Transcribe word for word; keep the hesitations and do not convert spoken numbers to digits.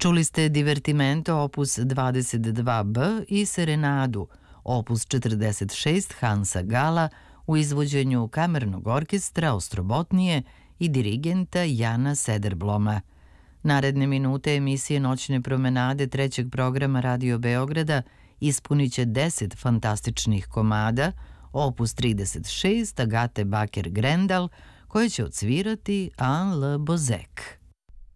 Čuli ste Divertimento opus dvadeset dva b i Serenadu opus četrdeset šest Hansa Gala u izvođenju kamernog orkestra Ostrobotnije i dirigenta Jana Sederbloma. Naredne minute emisije Noćne promenade trećeg programa Radio Beograda ispunit će deset fantastičnih komada, opus trideset šest Agate Baker Grendal, koje će odsvirati Anne Le Bozek.